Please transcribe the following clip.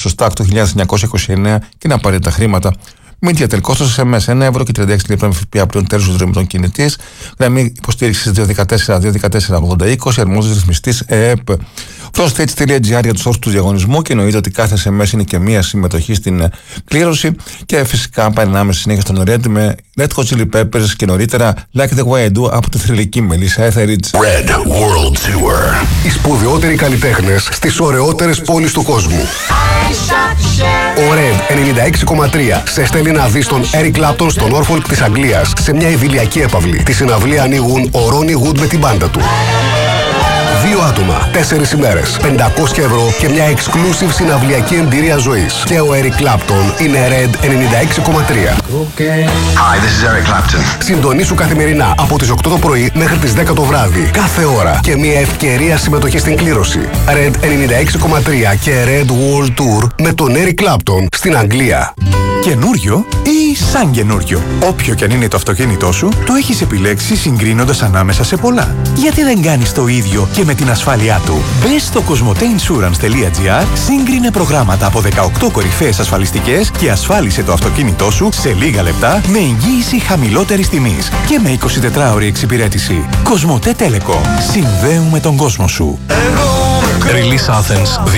σωστά 8.929 και είναι απαραίτητα χρήματα. Μήτια τελικόστος SMS 1 ευρώ και 36 λεπτά με ΦΠΑ πλέον τέλος του δρομητών κινητής. Γραμμή υποστήριξης 214-214-80-20, αρμόδιος ρυθμιστής ΕΕΠ. Froststates.gr για τους όρους του διαγωνισμού και εννοείται ότι κάθε SMS είναι και μία συμμετοχή στην κλήρωση. Και φυσικά περνάμε στη συνέχεια στον Red με Red Hot Chili Peppers και νωρίτερα Like the Way I Do από τη θρυλική Μελίσσα Etheridge. Red World Tour. Οι σπουδαιότεροι καλλιτέχνες στις ωραιότερες πόλεις του κόσμου. Ο Red 96,3 σε στέλνει να δεις τον Eric Clapton στο Norfolk της Αγγλίας σε μια ιδηλιακή έπαυλη. Τη συναυλία ανοίγουν ο Ronnie Wood με την μπάντα του. 2 άτομα, 4 ημέρες, 500 ευρώ και μια exclusive συναυλιακή εμπειρία ζωής. Και ο Eric Clapton είναι Red 96,3. Hi, this is Eric Clapton. Συντονίσου καθημερινά από τις 8 το πρωί μέχρι τις 10 το βράδυ. Κάθε ώρα και μια ευκαιρία συμμετοχή στην κλήρωση. Red 96,3 και Red World Tour με τον Eric Clapton στην Αγγλία. Καινούριο ή σαν καινούριο. Όποιο κι αν είναι το αυτοκίνητό σου, το έχεις επιλέξει συγκρίνοντας ανάμεσα σε πολλά. Γιατί δεν κάνεις το ίδιο και με την ασφάλειά του? Μπες στο cosmoteinsurance.gr, σύγκρινε προγράμματα από 18 κορυφαίες ασφαλιστικές και ασφάλισε το αυτοκίνητό σου σε λίγα λεπτά με εγγύηση χαμηλότερης τιμής και με 24ωρη εξυπηρέτηση. Cosmote Telecom. Συνδέουμε τον κόσμο σου. Release Athens